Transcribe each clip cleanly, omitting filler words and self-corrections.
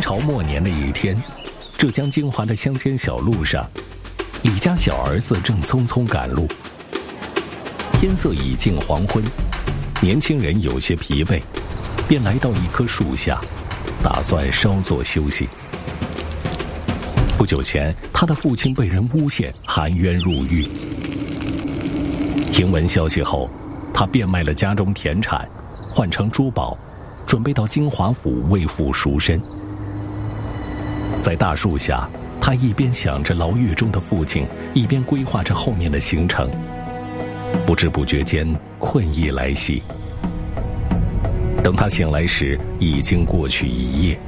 朝末年的一天，浙江金华的乡间小路上，李家小儿子正匆匆赶路。天色已近黄昏，年轻人有些疲惫，便来到一棵树下，打算稍作休息。不久前，他的父亲被人诬陷，含冤入狱。听闻消息后，他变卖了家中田产，换成珠宝，准备到金华府为父赎身。在大树下，他一边想着牢狱中的父亲，一边规划着后面的行程。不知不觉间，困意来袭。等他醒来时，已经过去一夜。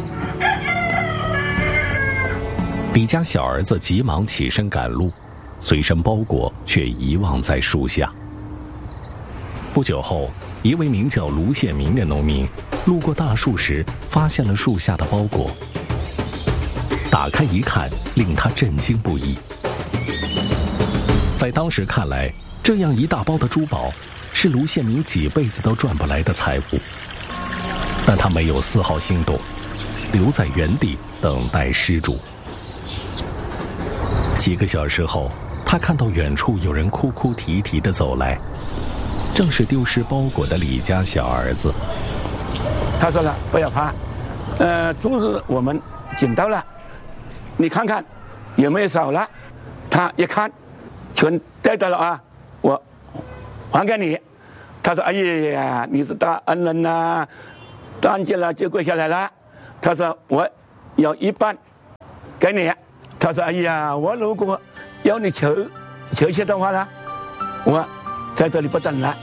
李家小儿子急忙起身赶路，随身包裹却遗忘在树下。不久后，一位名叫卢宪民的农民路过大树时，发现了树下的包裹。打开一看，令他震惊不已。在当时看来，这样一大包的珠宝是卢宪民几辈子都赚不来的财富，但他没有丝毫心动，留在原地等待失主。几个小时后，他看到远处有人哭哭啼啼地走来，正是丢失包裹的李家小儿子。 他说了，不要怕，珠子我们捡到了，你看看有没有少了。他一看，全带到了啊，我还给你。他说，哎呀，你是大恩人呐，当街了就跪下来了。他说，我有一半给你。他说，哎呀，我如果要你求谢的话呢，我在这里不等了。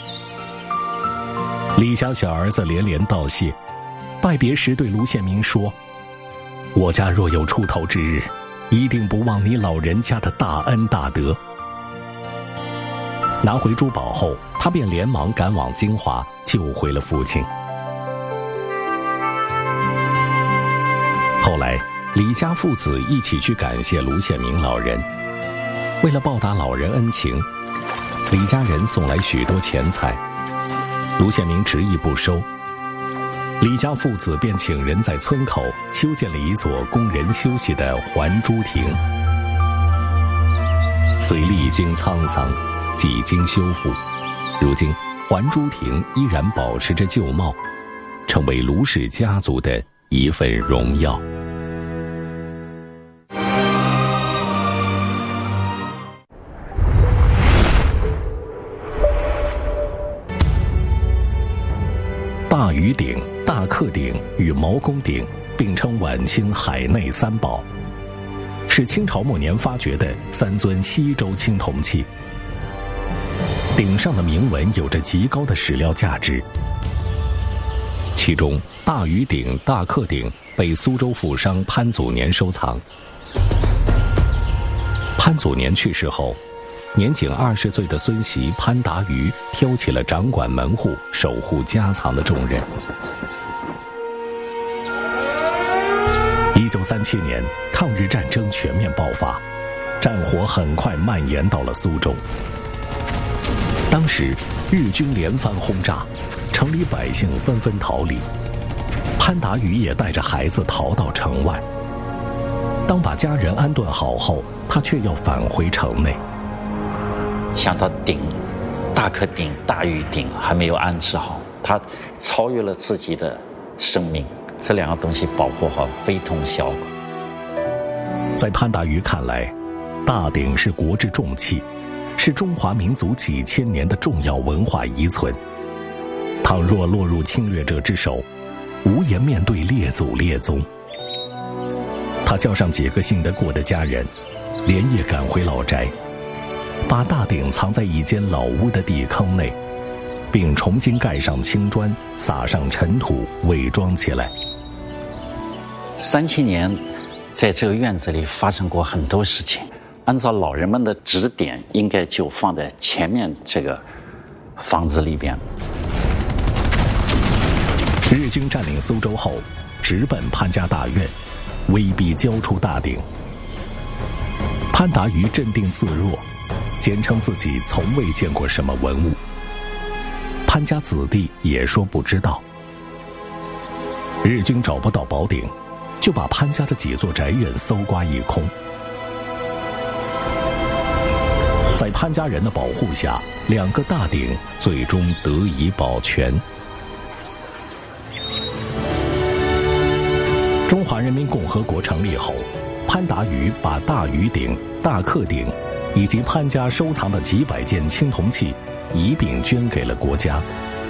李家小儿子连连道谢，拜别时对卢宪民说，我家若有出头之日，一定不忘你老人家的大恩大德。拿回珠宝后，他便连忙赶往金华，救回了父亲。后来李家父子一起去感谢卢宪民老人。为了报答老人恩情，李家人送来许多钱财，卢宪民执意不收。李家父子便请人在村口修建了一座供人休息的还珠亭。虽历经沧桑，几经修复，如今还珠亭依然保持着旧貌，成为卢氏家族的一份荣耀。大禹鼎、大克鼎与毛公鼎并称晚清海内三宝，是清朝末年发掘的3尊西周青铜器。鼎上的铭文有着极高的史料价值，其中大禹鼎、大克鼎被苏州富商潘祖年收藏。潘祖年去世后，年仅20岁的孙媳潘达瑜挑起了掌管门户、守护家藏的重任。1937年，抗日战争全面爆发，战火很快蔓延到了苏州。当时日军连番轰炸，城里百姓纷纷逃离，潘达瑜也带着孩子逃到城外。当把家人安顿好后，他却要返回城内。 想到鼎，大克鼎、大禹鼎还没有安置好，他超越了自己的生命，这两个东西保护好非同小可。 在潘达瑜看来，大鼎是国之重器，是中华民族几千年的重要文化遗存。倘若落入侵略者之手，无颜面对列祖列宗。他叫上几个信得过的家人，连夜赶回老宅，把大鼎藏在一间老屋的地坑内，并重新盖上青砖，撒上尘土，伪装起来。 37年，在这个院子里发生过很多事情，按照老人们的指点，应该就放在前面这个房子里边。 日军占领苏州后，直奔潘家大院，威逼交出大鼎。潘达瑜镇定自若，坚称自己从未见过什么文物。潘家子弟也说不知道。 日军找不到宝鼎，就把潘家的几座宅院搜刮一空。在潘家人的保护下，2个大鼎最终得以保全。中华人民共和国成立后，潘达于把大禹鼎、大克鼎以及潘家收藏的几百件青铜器一并捐给了国家。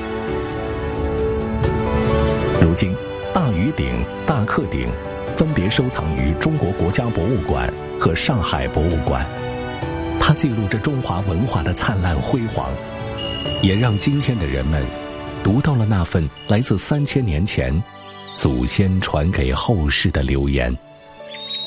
如今，大禹鼎、大克鼎分别收藏于中国国家博物馆和上海博物馆。它记录着中华文化的灿烂辉煌，也让今天的人们读到了那份来自3000年前祖先传给后世的留言。